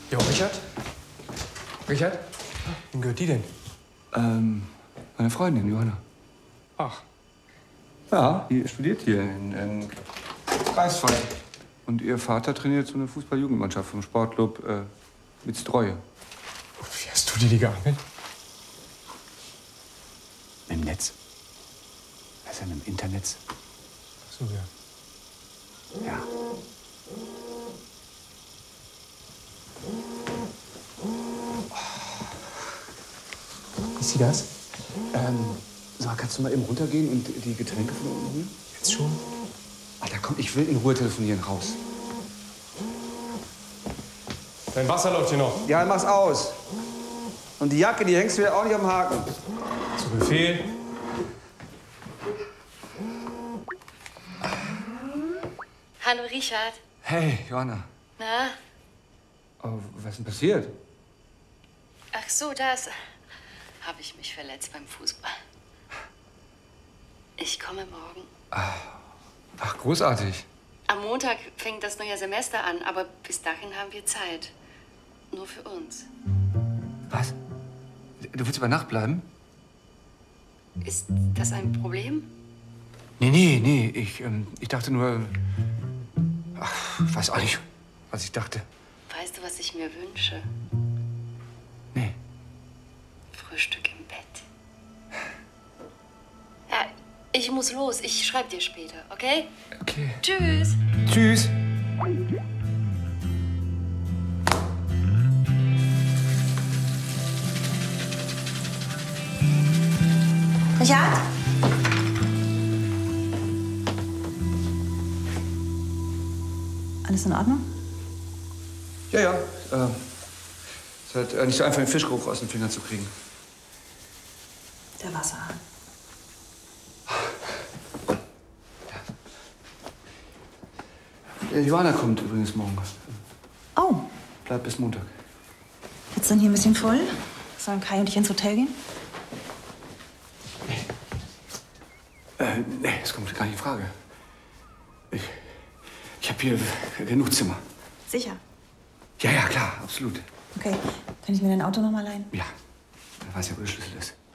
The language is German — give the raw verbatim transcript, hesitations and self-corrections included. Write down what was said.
Jo, Richard? Richard? Wem gehört die denn? Ähm, meine Freundin, Johanna. Ach. Ja, die studiert hier in, in Greifswald. Und ihr Vater trainiert so eine Fußball-Jugendmannschaft vom Sportclub äh, mit Streue. Wie hast du die, die geangelt? Im Netz. Was ist denn im Internet? Ach so, ja. Ja. Ist sie das? Ähm, sag mal, kannst du mal eben runtergehen und die Getränke von unten holen? Jetzt schon? Alter, komm, ich will in Ruhe telefonieren. Raus. Dein Wasser läuft hier noch. Ja, mach's aus. Und die Jacke, die hängst du ja auch nicht am Haken. Zu Befehl. Hallo, Richard. Hey, Johanna. Na? Oh, was ist denn passiert? Ach so, das habe ich mich verletzt beim Fußball. Ich komme morgen. Ach, großartig. Am Montag fängt das neue Semester an, aber bis dahin haben wir Zeit. Nur für uns. Was? Du willst über Nacht bleiben? Ist das ein Problem? Nee, nee, nee. Ich, ähm, ich dachte nur... Ach, ich weiß auch nicht, was ich dachte. Weißt du, was ich mir wünsche? Nee. Frühstück im Bett. Ja, ich muss los. Ich schreibe dir später, okay? Okay. Tschüss. Tschüss. Richard? Alles in Ordnung? Ja, ja. Äh, ist halt äh, nicht so einfach, den Fischgeruch aus den Fingern zu kriegen. Der Wasserhahn. Äh, Johanna kommt übrigens morgen. Oh, Bleibt bis Montag. wird's dann hier ein bisschen voll? Sollen Kai und ich ins Hotel gehen? Äh, nee, das kommt gar nicht in Frage. Ich, ich habe hier genug Zimmer. Sicher. Ja, ja, klar, absolut. Okay, kann ich mir dein Auto noch mal leihen? Ja, dann weiß ja, wo der Schlüssel ist.